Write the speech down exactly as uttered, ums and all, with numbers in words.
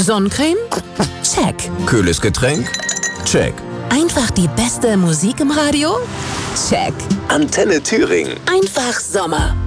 Sonnencreme? Check. Kühles Getränk? Check. Einfach die beste Musik im Radio? Check. Antenne Thüringen. Einfach Sommer.